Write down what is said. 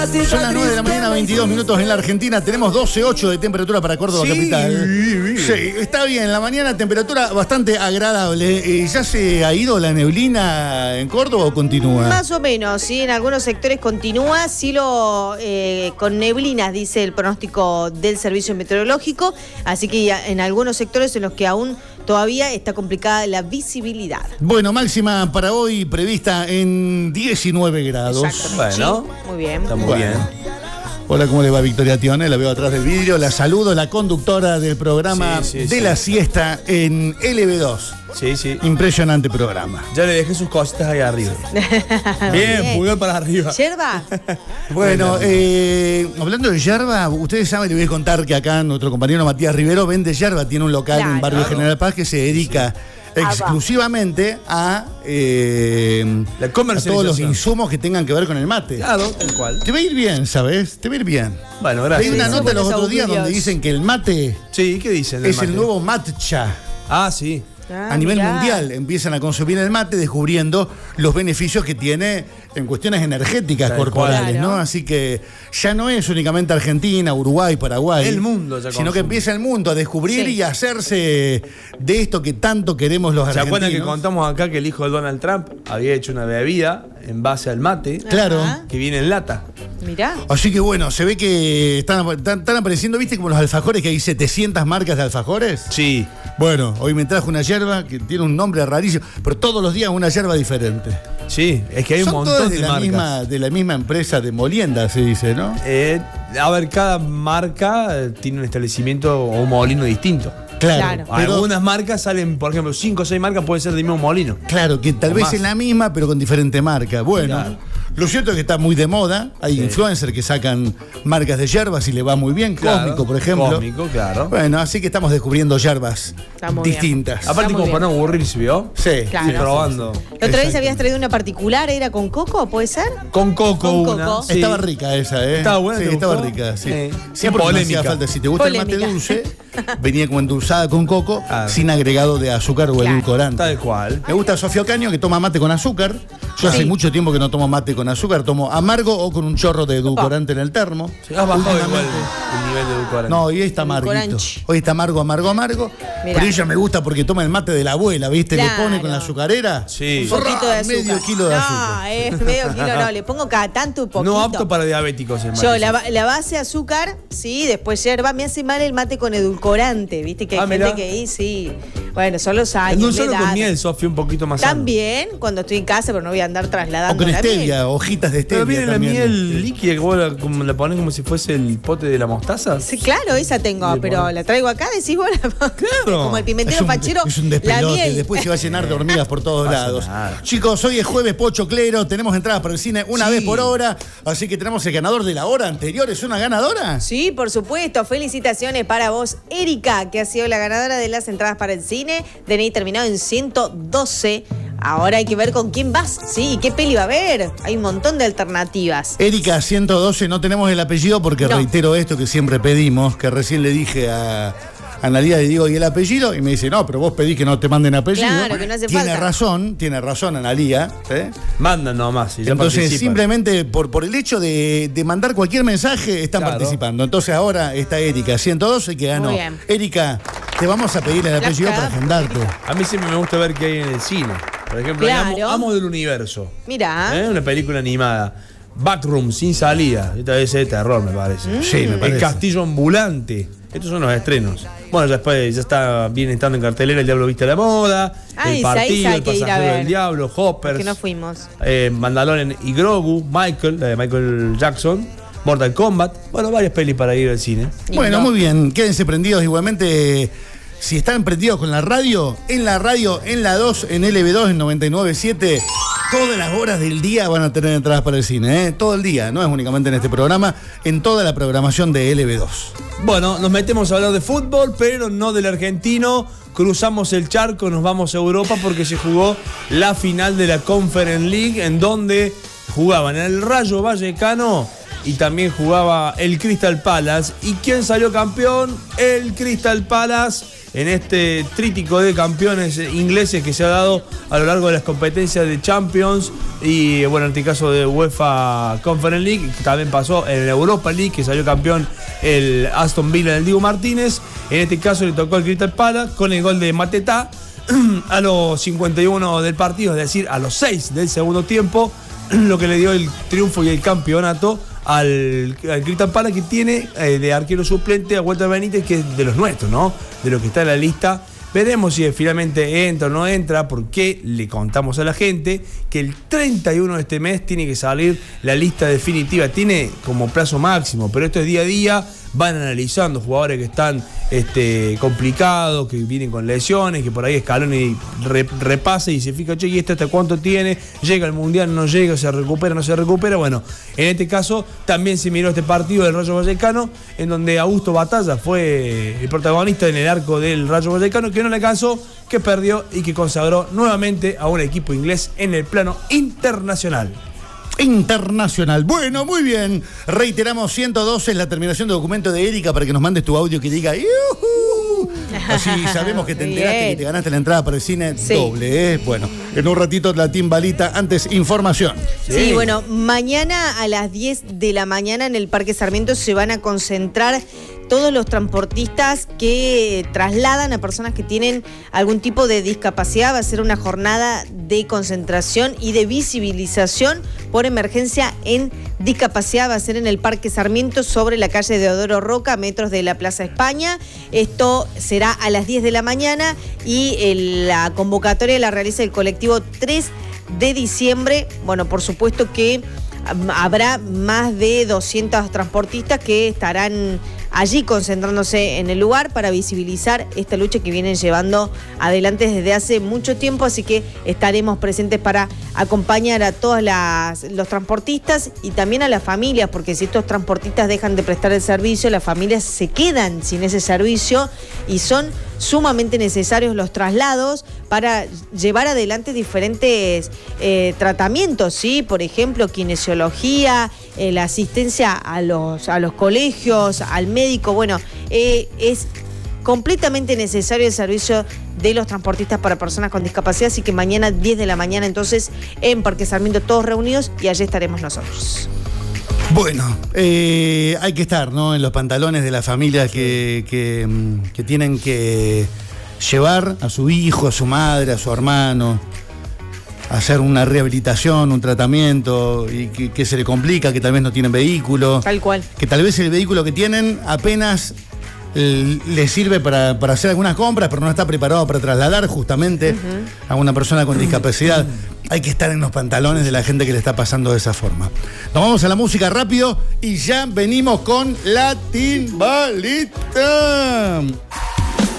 Son las 9 de la mañana, 22 minutos en la Argentina. Tenemos 12,8 de temperatura para Córdoba capital. Sí, está bien. La mañana temperatura bastante agradable. ¿Ya se ha ido la neblina en Córdoba o continúa? Más o menos, sí. En algunos sectores continúa. Cielo con neblinas, dice el pronóstico del Servicio Meteorológico. Así que en algunos sectores en los que aún todavía está complicada la visibilidad. Bueno, máxima para hoy prevista en 19 grados. Bueno, sí, muy bien. Está muy bien. Hola, ¿cómo le va Victoria Tione? La veo atrás del vidrio. La saludo, la conductora del programa la siesta en LB2. Sí, sí. Impresionante programa. Ya le dejé sus cositas ahí arriba. Bien, pulgar para arriba. ¿Yerba? Bueno, hablando de yerba, ustedes saben, le voy a contar que acá nuestro compañero Matías Rivero vende yerba. Tiene un local en Barrio General Paz que se dedica exclusivamente a todos los insumos que tengan que ver con el mate. Claro, tal cual. Te va a ir bien, ¿sabes? Te va a ir bien. Bueno, gracias. Hay una nota los otros días donde dicen que el mate ¿qué dicen? es el nuevo matcha. Ah, sí. A nivel mundial empiezan a consumir el mate descubriendo los beneficios que tiene en cuestiones energéticas corporales, ¿no? Así que ya no es únicamente Argentina, Uruguay, Paraguay. El mundo ya sino que empieza el mundo a descubrir y a hacerse de esto que tanto queremos los argentinos. ¿Se acuerdan que contamos acá que el hijo de Donald Trump había hecho una bebida en base al mate? Claro. Que viene en lata. Mirá. Así que bueno, se ve que están apareciendo, ¿viste? Como los alfajores, que hay 700 marcas de alfajores. Sí. Bueno, hoy me trajo una yerba que tiene un nombre rarísimo, pero todos los días una yerba diferente. Sí, es que hay un montón de marcas. De la misma empresa de molienda, se dice, ¿no? A ver, cada marca tiene un establecimiento o un molino distinto. Claro. Algunas marcas salen, por ejemplo, 5 o 6 marcas pueden ser del mismo molino. Claro, que tal vez es la misma, pero con diferente marca. Bueno, lo cierto es que está muy de moda. Hay influencers que sacan marcas de yerbas y le va muy bien. Cósmico, por ejemplo. Cósmico, claro. Bueno, así que estamos descubriendo yerbas distintas. Aparte, como para no aburrirse, ¿vio? Sí. Claro. Sí, probando. La otra vez habías traído una particular, ¿era con coco, puede ser? Con coco. Sí. Estaba rica esa, ¿eh? Estaba buena. Sí, estaba rica, sí. Siempre polémica. hacía falta. Si te gusta el mate dulce, venía como endulzada con coco, sin agregado de azúcar o edulcorante. Tal cual. Me gusta Sofía Ocaño, que toma mate con azúcar. Yo hace mucho tiempo que no tomo mate con azúcar, tomo amargo o con un chorro de edulcorante en el termo. Has bajado igual el nivel de edulcorante. No, hoy está amarguito. Hoy está amargo. Mirá. Pero ella me gusta porque toma el mate de la abuela, ¿viste? Le pone con la azucarera. Sí. Un poquito de azúcar. Medio kilo de azúcar. No, es medio kilo, no. Le pongo cada tanto un poquito. No apto para diabéticos el mate. Yo, la base azúcar, sí, después yerba. Me hace mal el mate con edulcorante, ¿viste? Que hay gente que ahí, sí. Bueno, son los años. No solo con miel, Sofía, un poquito más sano. También, cuando estoy en casa, pero no voy a andar trasladando. O con stevia, hojitas de stevia. Pero viene la también. miel líquida que vos la pones como si fuese el pote de la mostaza. Sí, claro, esa tengo, pero la traigo acá, decís vos. Claro. Como el pimentero fachero. Es un la despelote, miel. después se va a llenar de hormigas por todos lados. Chicos, hoy es jueves Pocho Clero, tenemos entradas para el cine una vez por hora, así que tenemos el ganador de la hora anterior. ¿Es una ganadora? Sí, por supuesto. Felicitaciones para vos, Erika, que ha sido la ganadora de las entradas para el cine. DNI terminado en 112. Ahora hay que ver con quién vas, sí, qué peli va a haber. Hay un montón de alternativas. Erika 112, no tenemos el apellido porque reitero esto que siempre pedimos, que recién le dije a Analía, le digo, ¿y el apellido? Y me dice, no, pero vos pedís que no te manden apellido. Claro, que no hace falta. Tiene razón Analía. Mandan nomás. Y ya entonces, participan. Simplemente por el hecho de mandar cualquier mensaje, están participando. Entonces ahora está Erika 112 que ganó. Muy bien. Erika, te vamos a pedir el apellido para agendarte. A mí siempre me gusta ver qué hay en el cine. Por ejemplo, Amo del Universo. Mirá. Una película animada. Backroom, sin salida. Esta vez es de terror, me parece. Sí, me parece. El Castillo Ambulante. Estos son los estrenos. Bueno, ya viene estando en cartelera El Diablo Viste a la Moda, El Partido, El Pasajero del Diablo, Hoppers. Que no fuimos. Mandalorian y Grogu, Michael, la de Michael Jackson, Mortal Kombat. Bueno, varias pelis para ir al cine. Bueno, muy bien. Quédense prendidos igualmente. Si están prendidos con la radio, en la 2, en LB2, en 99.7, todas las horas del día van a tener entradas para el cine, ¿eh? Todo el día, no es únicamente en este programa, en toda la programación de LB2. Bueno, nos metemos a hablar de fútbol, pero no del argentino. Cruzamos el charco, nos vamos a Europa porque se jugó la final de la Conference League, en donde jugaban el Rayo Vallecano y también jugaba el Crystal Palace. ¿Y quién salió campeón? El Crystal Palace, en este trítico de campeones ingleses que se ha dado a lo largo de las competencias de Champions y, bueno, en este caso de UEFA Conference League, que también pasó en la Europa League, que salió campeón el Aston Villa del Diego Martínez. En este caso le tocó el Crystal Palace con el gol de Mateta a los 51 del partido, es decir, a los 6 del segundo tiempo, lo que le dio el triunfo y el campeonato al Crystal Palace, que tiene de arquero suplente a Walter Benítez, que es de los nuestros, ¿no? De lo que está en la lista. Veremos si finalmente entra o no entra, porque le contamos a la gente que el 31 de este mes tiene que salir la lista definitiva. Tiene como plazo máximo, pero esto es día a día. Van analizando jugadores que están complicados, que vienen con lesiones, que por ahí Scaloni repasa y se fija, che, ¿y esto hasta cuánto tiene? ¿Llega al Mundial? ¿No llega? ¿Se recupera? ¿No se recupera? Bueno, en este caso también se miró este partido del Rayo Vallecano, en donde Augusto Batalla fue el protagonista en el arco del Rayo Vallecano, que no le alcanzó, que perdió y que consagró nuevamente a un equipo inglés en el plano internacional. Internacional. Bueno, muy bien. Reiteramos, 112 es la terminación de documento de Erika para que nos mandes tu audio que diga ¡yuhu! Así sabemos que te enteraste que te ganaste la entrada para el cine doble, ¿eh? Bueno, en un ratito la timbalita, antes información. Sí, bueno, mañana a las 10 de la mañana en el Parque Sarmiento se van a concentrar todos los transportistas que trasladan a personas que tienen algún tipo de discapacidad. Va a ser una jornada de concentración y de visibilización por emergencia en discapacidad. Va a ser en el Parque Sarmiento, sobre la calle Deodoro Roca, a metros de la Plaza España. Esto será a las 10 de la mañana y la convocatoria la realiza el colectivo 3 de diciembre. Bueno, por supuesto que habrá más de 200 transportistas que estarán allí concentrándose en el lugar para visibilizar esta lucha que vienen llevando adelante desde hace mucho tiempo, así que estaremos presentes para acompañar a todos los transportistas y también a las familias, porque si estos transportistas dejan de prestar el servicio, las familias se quedan sin ese servicio y son sumamente necesarios los traslados para llevar adelante diferentes tratamientos, ¿sí? Por ejemplo, kinesiología, la asistencia a los colegios, al médico. Bueno, es completamente necesario el servicio de los transportistas para personas con discapacidad, así que mañana 10 de la mañana entonces en Parque Sarmiento todos reunidos y allí estaremos nosotros. Bueno, hay que estar, ¿no?, en los pantalones de las familias que tienen que llevar a su hijo, a su madre, a su hermano, a hacer una rehabilitación, un tratamiento, y que se le complica, que tal vez no tienen vehículo. Tal cual. Que tal vez el vehículo que tienen apenas le sirve para hacer algunas compras, pero no está preparado para trasladar justamente a una persona con discapacidad. Hay que estar en los pantalones de la gente que le está pasando de esa forma. Nos vamos a la música rápido y ya venimos con la timbalita.